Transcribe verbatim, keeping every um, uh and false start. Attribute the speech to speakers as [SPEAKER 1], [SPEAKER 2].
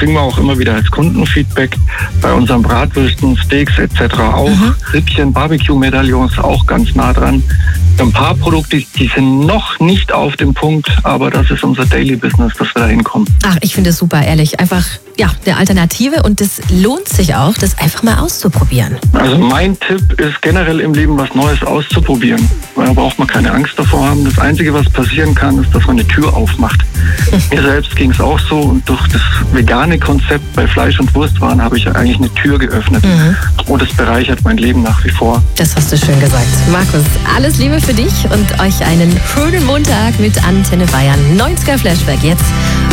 [SPEAKER 1] kriegen wir auch immer wieder als Kundenfeedback. Bei unseren Bratwürsten, Steaks et cetera auch. Mhm. Rippchen, Barbecue-Medaillons auch ganz nah dran. Ein paar Produkte, die sind noch nicht auf dem Punkt, aber das ist unser Daily Business, dass wir da hinkommen.
[SPEAKER 2] Ach, ich finde es super, ehrlich. Einfach, ja, eine Alternative und es lohnt sich auch, das einfach mal auszuprobieren.
[SPEAKER 1] Also mein Tipp ist generell im Leben was Neues auszuprobieren. Da braucht man keine Angst davor haben. Das Einzige, was passieren kann, ist, dass man eine Tür aufmacht. Mir selbst ging es auch so und durch das vegane Konzept bei Fleisch- und Wurstwaren habe ich eigentlich eine Tür geöffnet. Mhm. Und es bereichert mein Leben nach wie vor.
[SPEAKER 2] Das hast du schön gesagt. Markus, alles Liebe für dich und euch einen schönen Montag mit Antenne Bayern. neunziger Flashback jetzt